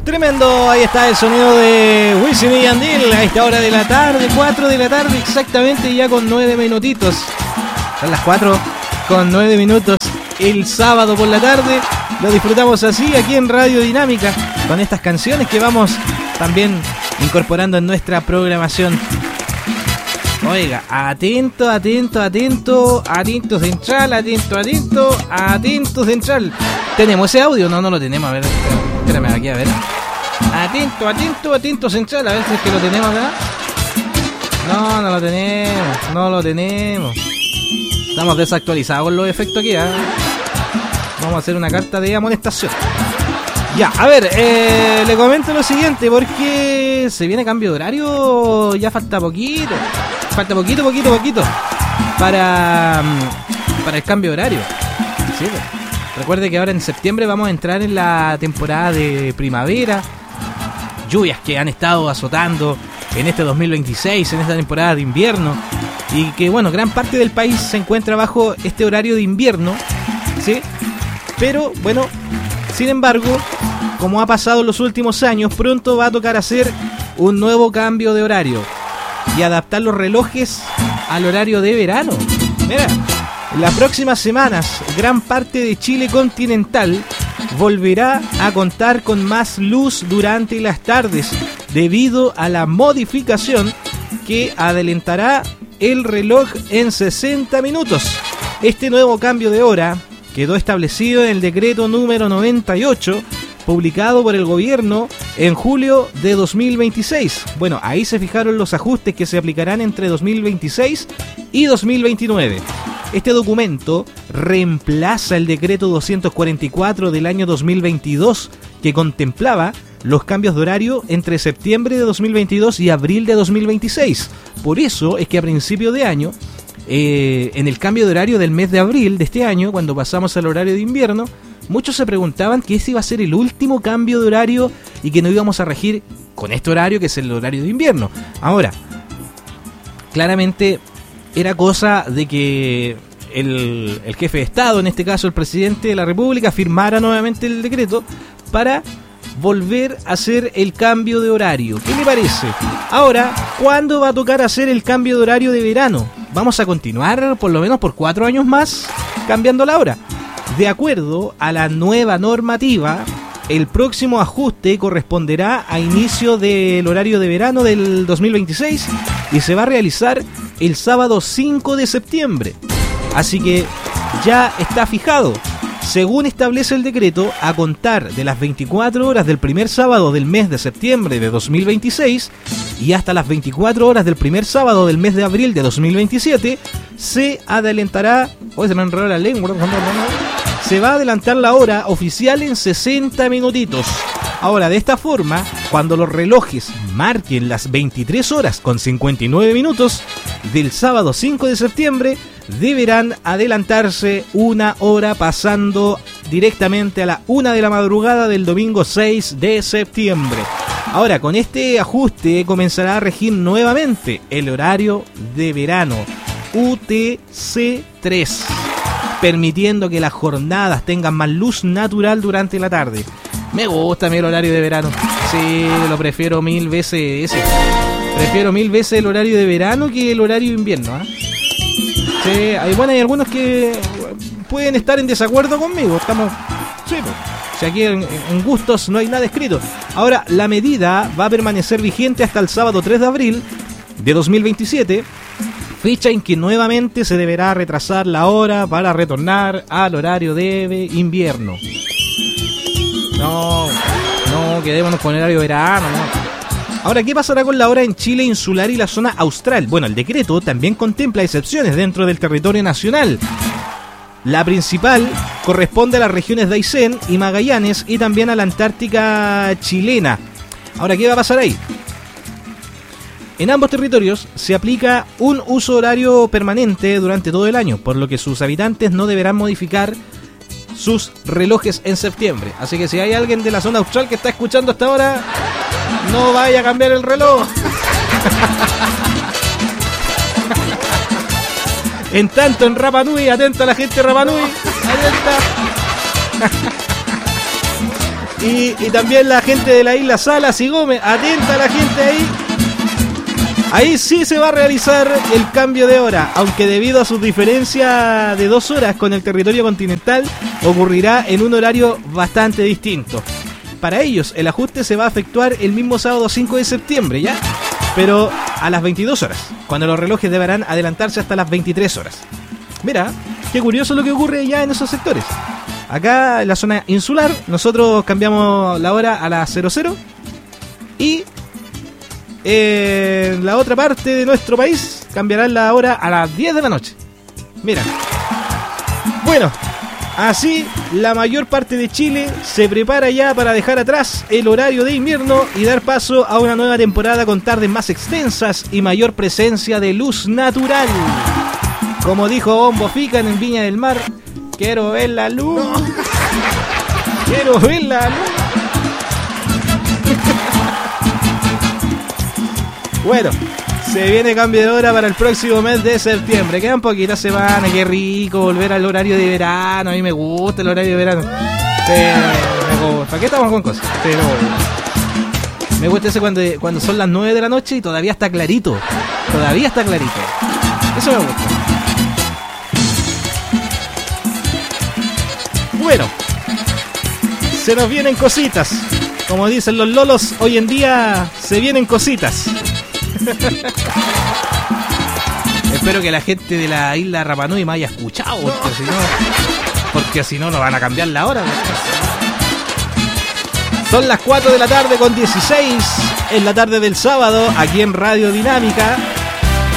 Tremendo, ahí está el sonido de Wisin y Yandel a esta hora de la tarde, 4 de la tarde exactamente, ya con 9 minutitos. Son las 4 con 9 minutos el sábado por la tarde. Lo disfrutamos así aquí en Radio Dinámica con estas canciones que vamos también incorporando en nuestra programación. Oiga, atento, atento, atento, atento central, atento, atento, atento central. ¿Tenemos ese audio? No, no lo tenemos, a ver, espérame aquí, a ver. Atento, atento, atento central, a ver si es que lo tenemos acá. No, no lo tenemos, no lo tenemos. Estamos desactualizados con los efectos aquí, ¿eh? Vamos a hacer una carta de amonestación. Ya, a ver, le comento lo siguiente, porque se viene cambio de horario, ya falta poquito. Falta poquito para el cambio de horario. Sí, pues. Recuerde que ahora en septiembre vamos a entrar en la temporada de primavera. Lluvias que han estado azotando en este 2026, en esta temporada de invierno. Y que, bueno, gran parte del país se encuentra bajo este horario de invierno, ¿sí? Pero, bueno, sin embargo, como ha pasado en los últimos años, pronto va a tocar hacer un nuevo cambio de horario y adaptar los relojes al horario de verano. Mira, en las próximas semanas, gran parte de Chile continental volverá a contar con más luz durante las tardes debido a la modificación que adelantará el reloj en 60 minutos. Este nuevo cambio de hora quedó establecido en el decreto número 98, publicado por el gobierno en julio de 2026. Bueno, ahí se fijaron los ajustes que se aplicarán entre 2026 y 2029. Este documento reemplaza el decreto 244 del año 2022, que contemplaba los cambios de horario entre septiembre de 2022 y abril de 2026. Por eso es que a principio de año, en el cambio de horario del mes de abril de este año, cuando pasamos al horario de invierno, muchos se preguntaban que ese iba a ser el último cambio de horario y que no íbamos a regir con este horario que es el horario de invierno. Ahora, claramente era cosa de que el jefe de Estado, en este caso el presidente de la República, firmara nuevamente el decreto para volver a hacer el cambio de horario. ¿Qué le parece? Ahora, ¿cuándo va a tocar hacer el cambio de horario de verano? ¿Vamos a continuar por lo menos por 4 años más cambiando la hora? De acuerdo a la nueva normativa, el próximo ajuste corresponderá a inicio del horario de verano del 2026 y se va a realizar el sábado 5 de septiembre. Así que ya está fijado. Según establece el decreto, a contar de las 24 horas del primer sábado del mes de septiembre de 2026 y hasta las 24 horas del primer sábado del mes de abril de 2027, se adelantará... Oye, se me enredó la lengua. Se va a adelantar la hora oficial en 60 minutitos. Ahora, de esta forma, cuando los relojes marquen las 23 horas con 59 minutos del sábado 5 de septiembre, deberán adelantarse una hora pasando directamente a la 1 de la madrugada del domingo 6 de septiembre. Ahora, con este ajuste comenzará a regir nuevamente el horario de verano, UTC3, permitiendo que las jornadas tengan más luz natural durante la tarde. Me gusta a mí el horario de verano. Sí, lo prefiero 1000 veces ese. Prefiero 1000 veces el horario de verano que el horario de invierno, ¿eh? Sí, hay algunos que pueden estar en desacuerdo conmigo. Estamos... Sí, pues. Si aquí en gustos no hay nada escrito. Ahora, la medida va a permanecer vigente hasta el sábado 3 de abril de 2027, fecha en que nuevamente se deberá retrasar la hora para retornar al horario de invierno. No, quedémonos con el horario de verano, no. Ahora, ¿qué pasará con la hora en Chile insular y la zona austral? Bueno, el decreto también contempla excepciones dentro del territorio nacional. La principal corresponde a las regiones de Aysén y Magallanes y también a la Antártica chilena. Ahora, ¿qué va a pasar ahí? En ambos territorios se aplica un uso horario permanente durante todo el año, por lo que sus habitantes no deberán modificar sus relojes en septiembre. Así que si hay alguien de la zona austral que está escuchando hasta ahora, no vaya a cambiar el reloj. En tanto, en Rapa Nui, atenta a la gente de Rapa Nui, atenta. Y también la gente de la isla Salas y Gómez, atenta a la gente ahí. Ahí sí se va a realizar el cambio de hora, aunque debido a su diferencia de 2 horas con el territorio continental, ocurrirá en un horario bastante distinto. Para ellos, el ajuste se va a efectuar el mismo sábado 5 de septiembre, ¿ya? Pero a las 22 horas, cuando los relojes deberán adelantarse hasta las 23 horas. Mira, qué curioso lo que ocurre ya en esos sectores. Acá en la zona insular, nosotros cambiamos la hora a las 00 y en la otra parte de nuestro país cambiarán la hora a las 10 de la noche. Mira. Bueno, así la mayor parte de Chile se prepara ya para dejar atrás el horario de invierno y dar paso a una nueva temporada con tardes más extensas y mayor presencia de luz natural. Como dijo Bombo Fican en Viña del Mar, quiero ver la luz. No. Quiero ver la luz. Bueno, se viene cambio de hora para el próximo mes de septiembre. Quedan poquitas semanas, qué rico volver al horario de verano. A mí me gusta el horario de verano. ¿Para qué estamos con cosas? Pero me gusta ese cuando son las 9 de la noche y todavía está clarito. Todavía está clarito. Eso me gusta. Bueno, se nos vienen cositas. Como dicen los lolos, hoy en día se vienen cositas. Espero que la gente de la isla Rapa Nui me haya escuchado, porque si no van a cambiar la hora. Son las 4 de la tarde con 16 en la tarde del sábado aquí en Radio Dinámica.